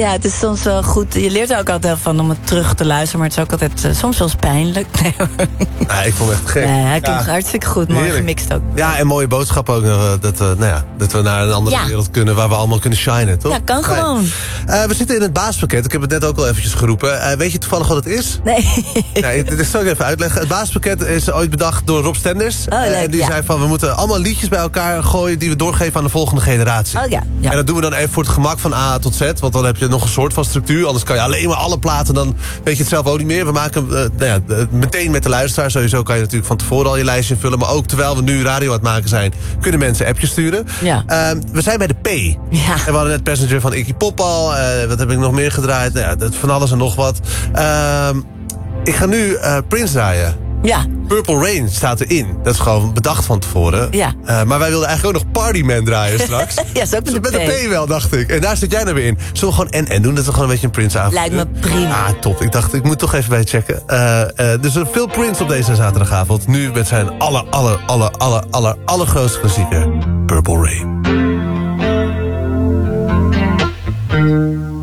Ja, het is soms wel goed. Je leert er ook altijd van om het terug te luisteren. Maar het is ook altijd soms wel eens pijnlijk. Nee, ik vond het echt gek. nee, hij klinkt hartstikke goed. Mooi gemixt ook. Ja, en mooie boodschap ook nog. Dat we naar een andere wereld kunnen waar we allemaal kunnen shinen, toch? Ja, kan gewoon. We zitten in het baaspakket. Ik heb het net ook al eventjes geroepen. Weet je toevallig wat het is? Nee. Dit zal ik even uitleggen. Het baaspakket is ooit bedacht door Rob Stenders. Leuk, die zei van, we moeten allemaal liedjes bij elkaar gooien die we doorgeven aan de volgende generatie. Ja. En dat doen we dan even voor het gemak van A tot Z. Want dan heb je nog een soort van structuur. Anders kan je alleen maar alle platen, dan weet je het zelf ook niet meer. We maken meteen met de luisteraar. Sowieso kan je natuurlijk van tevoren al je lijstje invullen. Maar ook terwijl we nu radio aan het maken zijn, kunnen mensen appjes sturen. Ja. We zijn bij de P. Ja. En we hadden net Passenger van Iggy Pop al. Wat heb ik nog meer gedraaid? Van alles en nog wat. Ik ga nu Prince draaien. Ja. Purple Rain staat erin. Dat is gewoon bedacht van tevoren. Ja. Maar wij wilden eigenlijk ook nog Partyman draaien straks. Ja, is ook met de P wel, dacht ik. En daar zit jij nou weer in. Zullen we gewoon en doen? Dat we gewoon een beetje een Prince-avond. Lijkt me prima. Top. Ik dacht, ik moet toch even bij checken. Dus veel Prince op deze zaterdagavond. Nu met zijn allergrootste klassieker. Purple Rain.